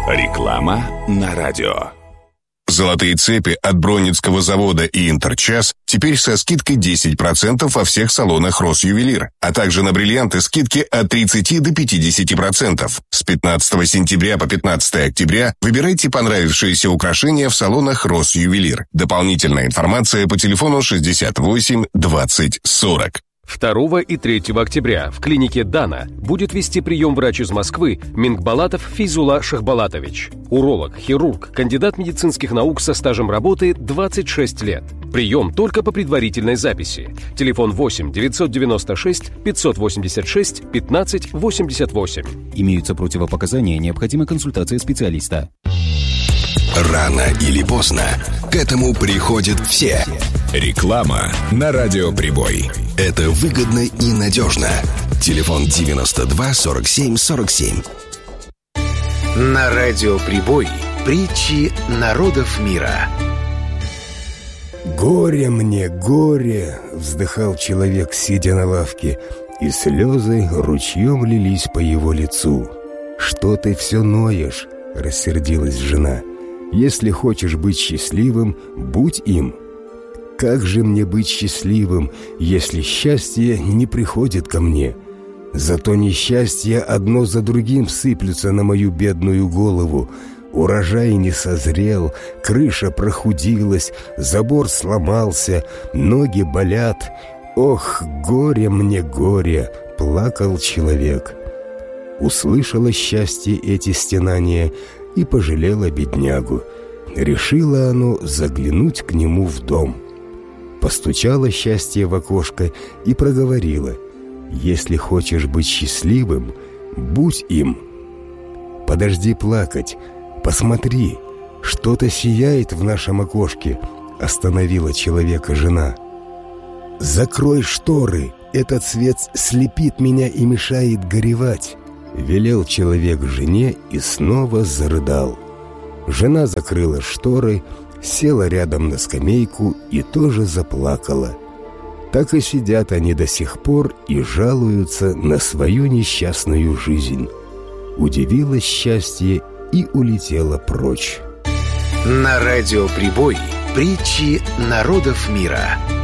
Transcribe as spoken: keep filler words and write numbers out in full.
Реклама на радио. Золотые цепи от Бронницкого завода и Интерчас теперь со скидкой десять процентов во всех салонах Росювелир, а также на бриллианты скидки от тридцати до пятидесяти процентов. С пятнадцатого сентября по пятнадцатое октября выбирайте понравившиеся украшения в салонах Росювелир. Дополнительная информация по телефону шестьдесят восемь двадцать сорок. второго и третьего октября в клинике «Дана» будет вести прием врач из Москвы Мингбалатов Фейзула Шахбалатович. Уролог, хирург, кандидат медицинских наук со стажем работы двадцать шесть лет. Прием только по предварительной записи. Телефон восемь девятьсот девяносто шесть пятьсот восемьдесят шесть пятнадцать восемьдесят восемь. Имеются противопоказания, необходима консультация специалиста. Рано или поздно к этому приходят все. Реклама на радио «Прибой». Это выгодно и надежно. Телефон девяносто два сорок семь сорок семь. На радио «Прибой» притчи народов мира. «Горе мне, горе!» — вздыхал человек, сидя на лавке, и слезы ручьем лились по его лицу. «Что ты все ноешь?» — рассердилась жена. «Если хочешь быть счастливым, будь им». «Как же мне быть счастливым, если счастье не приходит ко мне? Зато несчастья одно за другим сыплются на мою бедную голову. Урожай не созрел, крыша прохудилась, забор сломался, ноги болят. Ох, горе мне, горе!» — плакал человек. Услышало счастье эти стенания и пожалело беднягу. Решило оно заглянуть к нему в дом. Постучало счастье в окошко и проговорило: «Если хочешь быть счастливым, будь им». «Подожди плакать, посмотри, что-то сияет в нашем окошке», — остановила человека жена. «Закрой шторы, этот свет слепит меня и мешает горевать», — велел человек жене и снова зарыдал. Жена закрыла шторы, села рядом на скамейку и тоже заплакала. Так и сидят они до сих пор и жалуются на свою несчастную жизнь. Удивилось счастье и улетело прочь. На радио «Прибой» притчи народов мира.